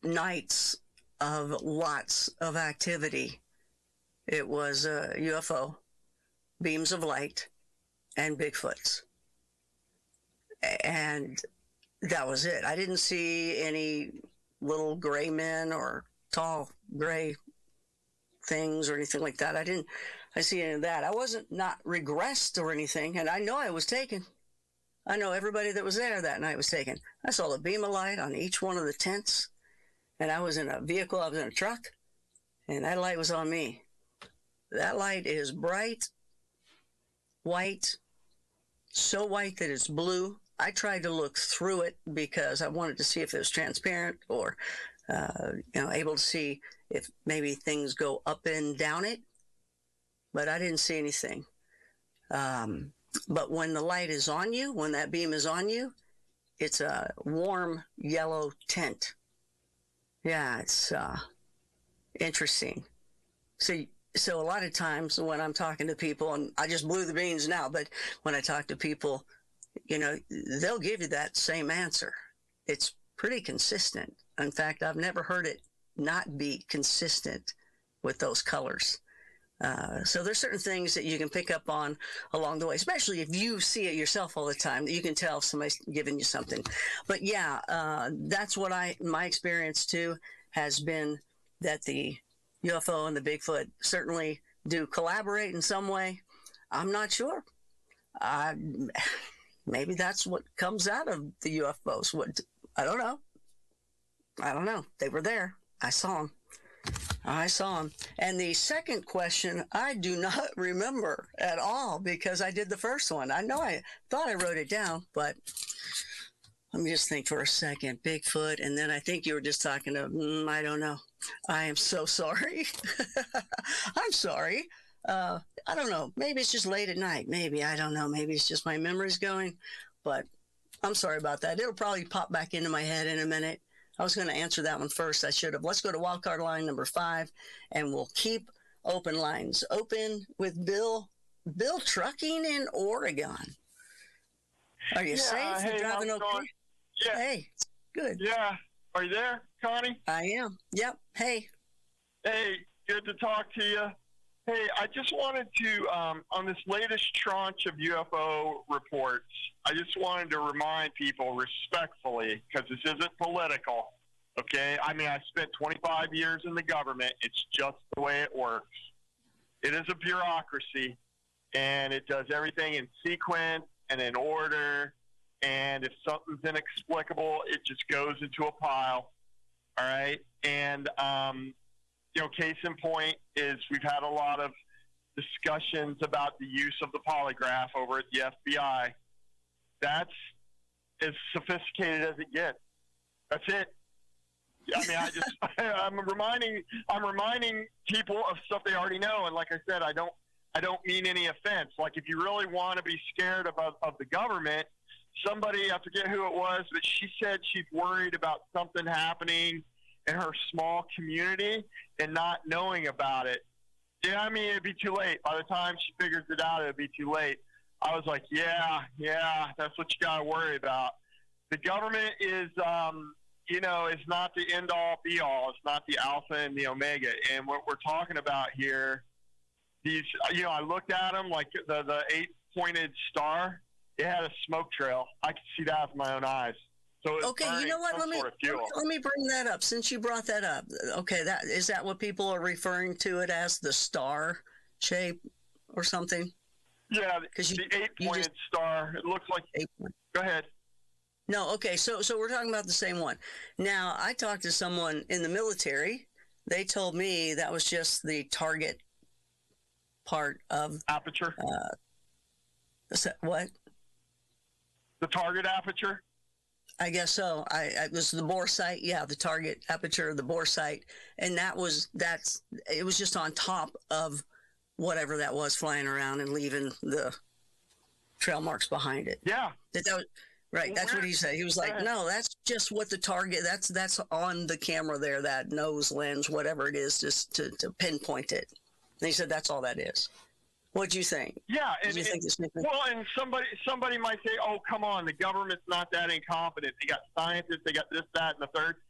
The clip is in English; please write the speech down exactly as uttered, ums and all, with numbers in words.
nights of lots of activity. It was a U F O, beams of light, and Bigfoots. And that was it. I didn't see any little gray men or tall gray things or anything like that. I didn't I see any of that. I wasn't not regressed or anything, and I know I was taken. I know everybody that was there that night was taken. I saw the beam of light on each one of the tents, and I was in a vehicle, I was in a truck, and that light was on me. That light is bright, white, so white that it's blue. I tried to look through it because I wanted to see if it was transparent or, uh, you know, able to see if maybe things go up and down it, but I didn't see anything. Um, but when the light is on you, when that beam is on you, it's a warm yellow tint. Yeah, it's uh, interesting. So, so a lot of times when I'm talking to people, and I just blew the beans now, but when I talk to people, you know, they'll give you that same answer. It's pretty consistent. In fact, I've never heard it not be consistent with those colors. Uh, so there's certain things that you can pick up on along the way, especially if you see it yourself all the time, that you can tell if somebody's giving you something. But yeah, uh, that's what I, my experience too has been, that the U F O and the Bigfoot certainly do collaborate in some way. I'm not sure. Uh, maybe that's what comes out of the U F Os. What, I don't know. I don't know. They were there. I saw them. I saw them. And the second question, I do not remember at all because I did the first one. I know I thought I wrote it down, but let me just think for a second. Bigfoot, and then I think you were just talking to, mm, I don't know. I am so sorry. I'm sorry. Uh, I don't know. Maybe it's just late at night. Maybe, I don't know. Maybe it's just my memory's going, but I'm sorry about that. It'll probably pop back into my head in a minute. I was going to answer that one first. I should have. Let's go to wildcard line number five, and we'll keep open lines open with Bill. Bill, trucking in Oregon. Are you yeah, safe? Hey, you driving okay? Going? Yeah. Hey, good. Yeah. Are you there, Connie? I am. Yep. Hey. Hey, good to talk to you. Hey, I just wanted to, um, on this latest tranche of U F O reports, I just wanted to remind people respectfully, because this isn't political, okay? I mean, I spent twenty-five years in the government. It's just the way it works. It is a bureaucracy, and it does everything in sequence and in order, and if something's inexplicable, it just goes into a pile, all right? And, um, you know, case in point is we've had a lot of discussions about the use of the polygraph over at the F B I. That's as sophisticated as it gets. That's it. I mean, I just, I'm reminding, I'm reminding people of stuff they already know. And like I said, I don't, I don't mean any offense. Like, if you really want to be scared of, of the government, somebody, I forget who it was, but she said she's worried about something happening in her small community and not knowing about it. Yeah, I mean, it'd be too late. By the time she figures it out, it'd be too late. I was like, yeah, yeah, that's what you got to worry about. The government is, um, you know, is not the end-all, be-all. It's not the alpha and the omega. And what we're talking about here, these, you know, I looked at them like the, the eight-pointed star. It had a smoke trail. I could see that with my own eyes. So okay, you know what? Let me, sort of let me bring that up since you brought that up. Okay, that is that what people are referring to it as, the star shape or something? Yeah, because the eight-pointed star. It looks like. Eight point. Go ahead. No, okay. So, so we're talking about the same one. Now, I talked to someone in the military. They told me that was just the target part of aperture. Uh, what? The target aperture. I guess so. I, I it was the bore sight. Yeah, the target aperture of the bore sight, and that was that's it was just on top of whatever that was flying around and leaving the trail marks behind it. Yeah, that, that was, right. Well, that's what he said. He was like, "No, that's just what the target. That's that's on the camera there. That nose lens, whatever it is, just to, to pinpoint it." And he said, "That's all that is." What do you think? Yeah, and, you think and well, and somebody somebody might say, "Oh, come on, the government's not that incompetent. They got scientists, they got this, that, and the third."